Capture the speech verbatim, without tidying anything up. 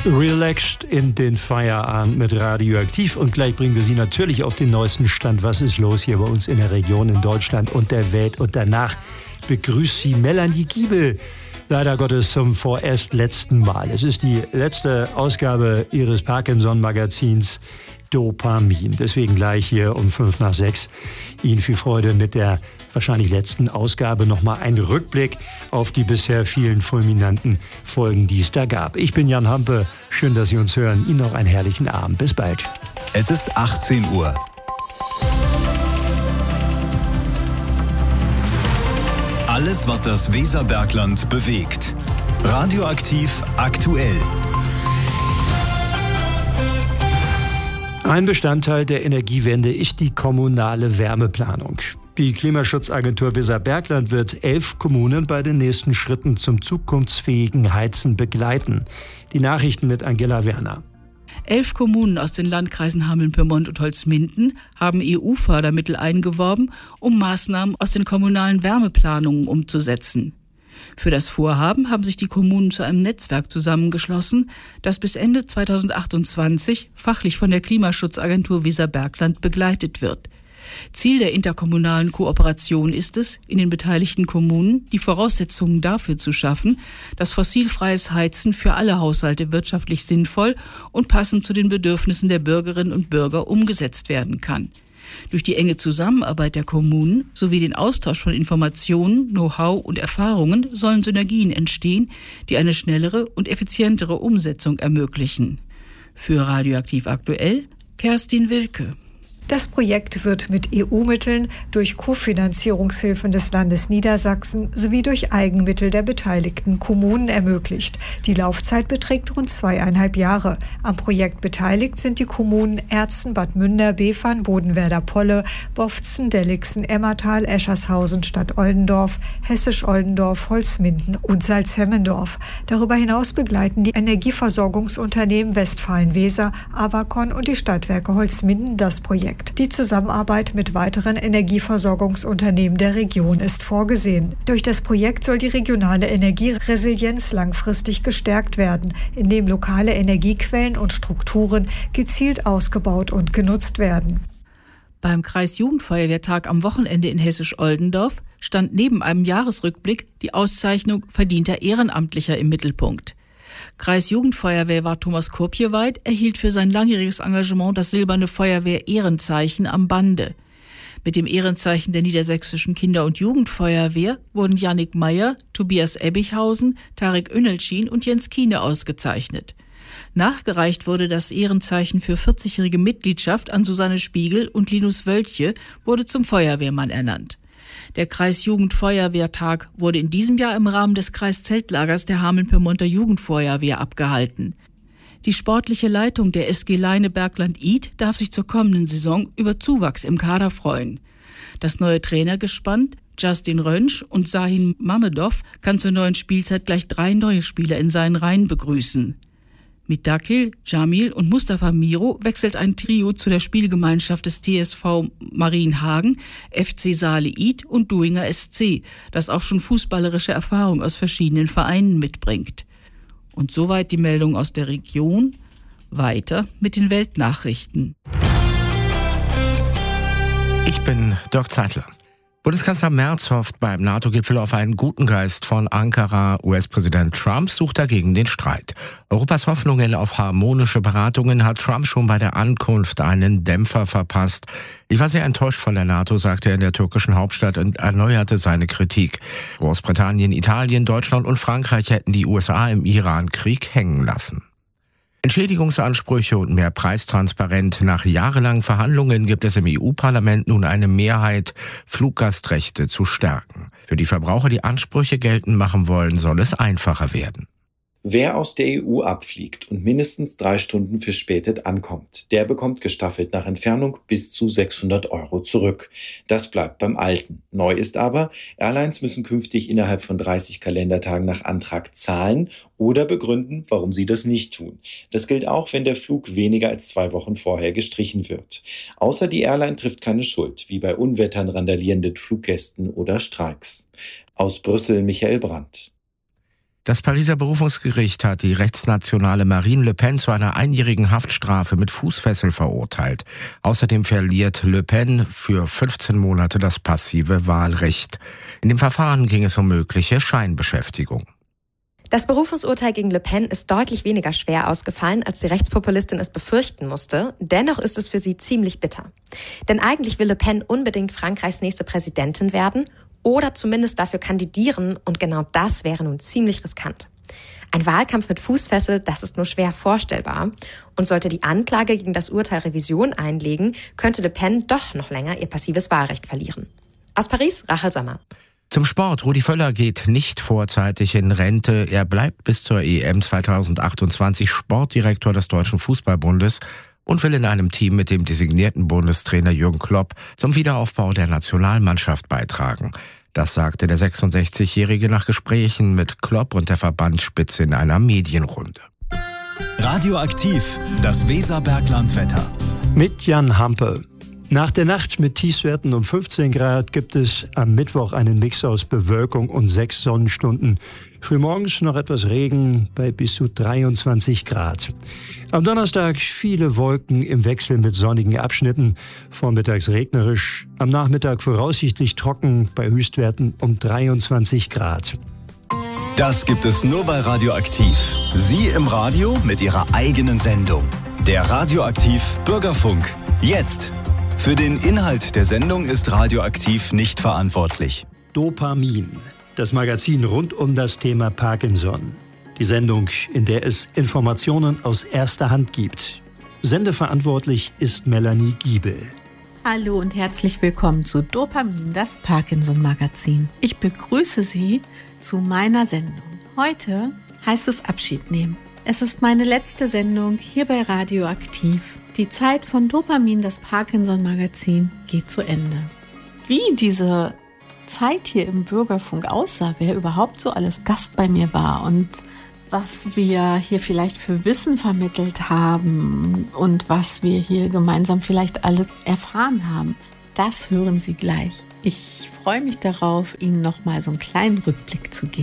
Relaxed in den Feierabend mit Radioaktiv und gleich bringen wir Sie natürlich auf den neuesten Stand. Was ist los hier bei uns in der Region, in Deutschland und der Welt? Und danach begrüßt Sie Melanie Giebel, leider Gottes zum vorerst letzten Mal. Es ist die letzte Ausgabe Ihres Parkinson-Magazins Dopamin. Deswegen gleich hier um fünf nach sechs Ihnen viel Freude mit der wahrscheinlich letzten Ausgabe. Nochmal ein Rückblick auf die bisher vielen fulminanten Folgen, die es da gab. Ich bin Jan Hampe. Schön, dass Sie uns hören. Ihnen noch einen herrlichen Abend. Bis bald. Es ist achtzehn Uhr. Alles, was das Weserbergland bewegt. Radioaktiv aktuell. Ein Bestandteil der Energiewende ist die kommunale Wärmeplanung. Die Klimaschutzagentur Weserbergland wird elf Kommunen bei den nächsten Schritten zum zukunftsfähigen Heizen begleiten. Die Nachrichten mit Angela Werner. Elf Kommunen aus den Landkreisen Hameln-Pyrmont und Holzminden haben E U-Fördermittel eingeworben, um Maßnahmen aus den kommunalen Wärmeplanungen umzusetzen. Für das Vorhaben haben sich die Kommunen zu einem Netzwerk zusammengeschlossen, das bis Ende zweitausendachtundzwanzig fachlich von der Klimaschutzagentur Weserbergland begleitet wird. Ziel der interkommunalen Kooperation ist es, in den beteiligten Kommunen die Voraussetzungen dafür zu schaffen, dass fossilfreies Heizen für alle Haushalte wirtschaftlich sinnvoll und passend zu den Bedürfnissen der Bürgerinnen und Bürger umgesetzt werden kann. Durch die enge Zusammenarbeit der Kommunen sowie den Austausch von Informationen, Know-how und Erfahrungen sollen Synergien entstehen, die eine schnellere und effizientere Umsetzung ermöglichen. Für Radioaktiv aktuell, Kerstin Wilke. Das Projekt wird mit E U-Mitteln, durch Kofinanzierungshilfen des Landes Niedersachsen sowie durch Eigenmittel der beteiligten Kommunen ermöglicht. Die Laufzeit beträgt rund zweieinhalb Jahre. Am Projekt beteiligt sind die Kommunen Erzen, Bad Münder, Befern, Bodenwerder-Polle, Boftzen, Delligsen, Emmertal, Eschershausen, Stadt-Oldendorf, Hessisch-Oldendorf, Holzminden und Salzhemmendorf. Darüber hinaus begleiten die Energieversorgungsunternehmen Westfalen-Weser, Avacon und die Stadtwerke Holzminden das Projekt. Die Zusammenarbeit mit weiteren Energieversorgungsunternehmen der Region ist vorgesehen. Durch das Projekt soll die regionale Energieresilienz langfristig gestärkt werden, indem lokale Energiequellen und Strukturen gezielt ausgebaut und genutzt werden. Beim Kreisjugendfeuerwehrtag am Wochenende in Hessisch-Oldendorf stand neben einem Jahresrückblick die Auszeichnung verdienter Ehrenamtlicher im Mittelpunkt. Kreisjugendfeuerwehrwart Thomas Kurpjeweit erhielt für sein langjähriges Engagement das silberne Feuerwehr-Ehrenzeichen am Bande. Mit dem Ehrenzeichen der Niedersächsischen Kinder- und Jugendfeuerwehr wurden Jannik Meyer, Tobias Ebbichhausen, Tarek Önelcin und Jens Kiene ausgezeichnet. Nachgereicht wurde das Ehrenzeichen für vierzigjährige Mitgliedschaft an Susanne Spiegel und Linus Wöltje wurde zum Feuerwehrmann ernannt. Der Kreisjugendfeuerwehrtag wurde in diesem Jahr im Rahmen des Kreiszeltlagers der Hameln-Pyrmonter Jugendfeuerwehr abgehalten. Die sportliche Leitung der S G Leinebergland-Id darf sich zur kommenden Saison über Zuwachs im Kader freuen. Das neue Trainergespann, Justin Rönsch und Sahin Mamedov, kann zur neuen Spielzeit gleich drei neue Spieler in seinen Reihen begrüßen. Mit Dakil, Jamil und Mustafa Miro wechselt ein Trio zu der Spielgemeinschaft des T S V Marienhagen, F C Saale Id und Duinger S C, das auch schon fußballerische Erfahrung aus verschiedenen Vereinen mitbringt. Und soweit die Meldung aus der Region. Weiter mit den Weltnachrichten. Ich bin Dirk Zeitler. Bundeskanzler Merz hofft beim NATO-Gipfel auf einen guten Geist von Ankara. U S-Präsident Trump sucht dagegen den Streit. Europas Hoffnungen auf harmonische Beratungen hat Trump schon bei der Ankunft einen Dämpfer verpasst. Ich war sehr enttäuscht von der NATO, sagte er in der türkischen Hauptstadt und erneuerte seine Kritik. Großbritannien, Italien, Deutschland und Frankreich hätten die U S A im Iran-Krieg hängen lassen. Entschädigungsansprüche und mehr Preistransparenz. Nach jahrelangen Verhandlungen gibt es im E U-Parlament nun eine Mehrheit, Fluggastrechte zu stärken. Für die Verbraucher, die Ansprüche geltend machen wollen, soll es einfacher werden. Wer aus der E U abfliegt und mindestens drei Stunden verspätet ankommt, der bekommt gestaffelt nach Entfernung bis zu sechshundert Euro zurück. Das bleibt beim Alten. Neu ist aber, Airlines müssen künftig innerhalb von dreißig Kalendertagen nach Antrag zahlen oder begründen, warum sie das nicht tun. Das gilt auch, wenn der Flug weniger als zwei Wochen vorher gestrichen wird. Außer die Airline trifft keine Schuld, wie bei Unwettern, randalierenden Fluggästen oder Streiks. Aus Brüssel Michael Brandt. Das Pariser Berufungsgericht hat die rechtsnationale Marine Le Pen zu einer einjährigen Haftstrafe mit Fußfessel verurteilt. Außerdem verliert Le Pen für fünfzehn Monate das passive Wahlrecht. In dem Verfahren ging es um mögliche Scheinbeschäftigung. Das Berufungsurteil gegen Le Pen ist deutlich weniger schwer ausgefallen, als die Rechtspopulistin es befürchten musste. Dennoch ist es für sie ziemlich bitter. Denn eigentlich will Le Pen unbedingt Frankreichs nächste Präsidentin werden oder zumindest dafür kandidieren, und genau das wäre nun ziemlich riskant. Ein Wahlkampf mit Fußfessel, das ist nur schwer vorstellbar. Und sollte die Anklage gegen das Urteil Revision einlegen, könnte Le Pen doch noch länger ihr passives Wahlrecht verlieren. Aus Paris, Rachel Sommer. Zum Sport. Rudi Völler geht nicht vorzeitig in Rente. Er bleibt bis zur E M zweitausendachtundzwanzig Sportdirektor des Deutschen Fußballbundes und will in einem Team mit dem designierten Bundestrainer Jürgen Klopp zum Wiederaufbau der Nationalmannschaft beitragen. Das sagte der sechsundsechzigjährige nach Gesprächen mit Klopp und der Verbandsspitze in einer Medienrunde. Radioaktiv, das Weserberglandwetter. Mit Jan Hampe. Nach der Nacht mit Tiefstwerten um fünfzehn Grad gibt es am Mittwoch einen Mix aus Bewölkung und sechs Sonnenstunden. Frühmorgens noch etwas Regen bei bis zu dreiundzwanzig Grad. Am Donnerstag viele Wolken im Wechsel mit sonnigen Abschnitten. Vormittags regnerisch, am Nachmittag voraussichtlich trocken bei Höchstwerten um dreiundzwanzig Grad. Das gibt es nur bei Radioaktiv. Sie im Radio mit Ihrer eigenen Sendung. Der Radioaktiv Bürgerfunk. Jetzt. Für den Inhalt der Sendung ist Radioaktiv nicht verantwortlich. Dopamin, das Magazin rund um das Thema Parkinson. Die Sendung, in der es Informationen aus erster Hand gibt. Sendeverantwortlich ist Melanie Giebel. Hallo und herzlich willkommen zu Dopamin, das Parkinson-Magazin. Ich begrüße Sie zu meiner Sendung. Heute heißt es Abschied nehmen. Es ist meine letzte Sendung hier bei Radioaktiv. Die Zeit von Dopamin, das Parkinson-Magazin, geht zu Ende. Wie diese Zeit hier im Bürgerfunk aussah, wer überhaupt so alles Gast bei mir war und was wir hier vielleicht für Wissen vermittelt haben und was wir hier gemeinsam vielleicht alle erfahren haben, das hören Sie gleich. Ich freue mich darauf, Ihnen noch mal so einen kleinen Rückblick zu geben.